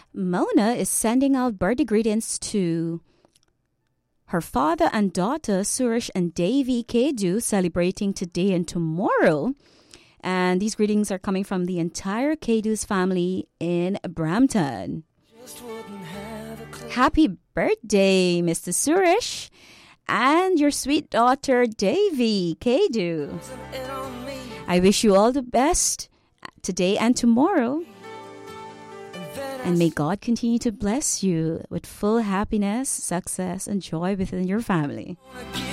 Mona is sending out birthday greetings to her father and daughter, Suresh and Devi Kedu, celebrating today and tomorrow. And these greetings are coming from the entire Kedu's family in Brampton. Happy birthday, Mr. Suresh, and your sweet daughter, Devi Kedu. I wish you all the best today and tomorrow. And may God continue to bless you with full happiness, success, and joy within your family.